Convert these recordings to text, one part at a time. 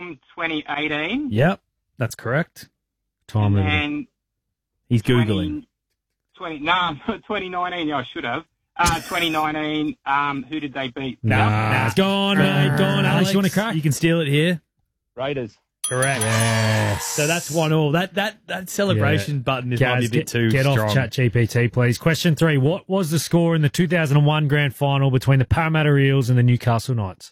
2018. Yep, that's correct. Time limit. And He's Googling. 2019, I should have. 2019, who did they beat? Nah, it's gone, mate. Gone, Alex. You want to crack? You can steal it here. Raiders. Correct. Yes. So that's 1-1. That celebration button is might be a bit too get strong. off ChatGPT, please. Question 3. What was the score in the 2001 grand final between the Parramatta Eels and the Newcastle Knights?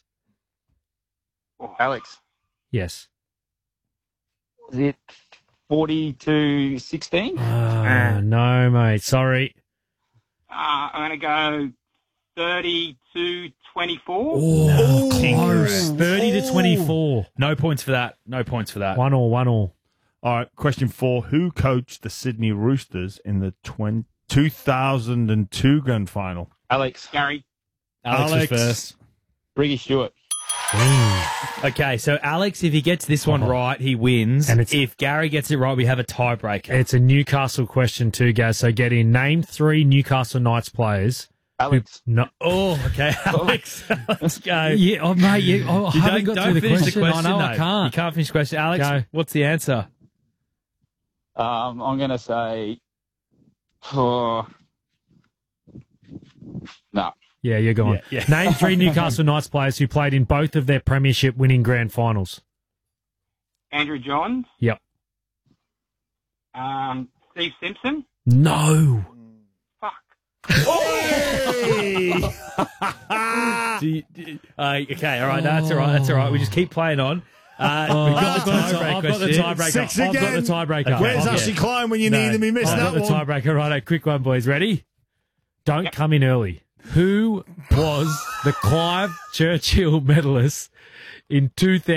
Alex. Yes. Is it 40-16? No, mate. Sorry. I'm going to go 30-24. Oh, close. 30-24. No points for that. No points for that. 1-1. All right, question 4. Who coached the Sydney Roosters in the 2002 grand final? Alex. Gary. Alex was first. Ricky Stewart. Okay, so Alex, if he gets this one right, he wins. And if Gary gets it right, we have a tiebreaker. It's a Newcastle question too, guys. So get in. Name 3 Newcastle Knights players. Alex. No. Oh, okay, Alex. Let's go. Yeah, mate. I haven't got through the finish question. I know though. I can't. You can't finish the question. Alex, Go. what's the answer? I'm going to say... no. Yeah, you're gone. Yeah. Name 3 Newcastle Knights players who played in both of their premiership winning grand finals. Andrew Johns. Yep. Steve Simpson. No. Fuck. Okay, all right. That's all right. That's all right. We just keep playing on. I've got the tiebreaker. Six I've got again. the tiebreaker. Where's I've got- Ashley Klein when you need him? He missed I've that got the one. tiebreaker. Right, quick one, boys. Ready? Don't come in early. Who was the Clive Churchill medalist in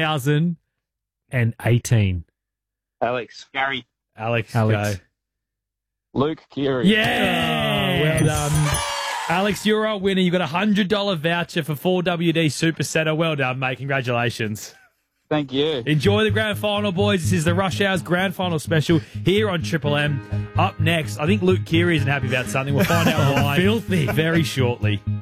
2018? Alex. Gary. Alex. Alex. Go. Luke Keary. Yeah. Well done. Alex, you're our winner. You got a $100 voucher for 4WD Super Centre. Well done, mate. Congratulations. Thank you. Enjoy the grand final, boys. This is the Rush Hours grand final special here on Triple M. Up next, I think Luke Keary isn't happy about something. We'll find out why Filthy. very shortly.